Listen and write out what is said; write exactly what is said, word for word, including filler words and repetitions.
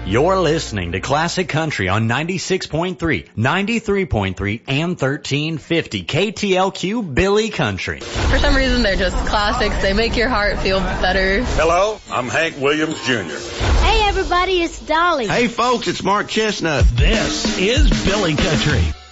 You're listening to Classic Country on ninety-six point three, ninety-three point three, and thirteen fifty K T L Q Billy Country. For some reason, they're just classics. They make your heart feel better. Hello, I'm Hank Williams Junior Hey, everybody, it's Dolly. Hey, folks, it's Mark Chestnut. This is Billy Country.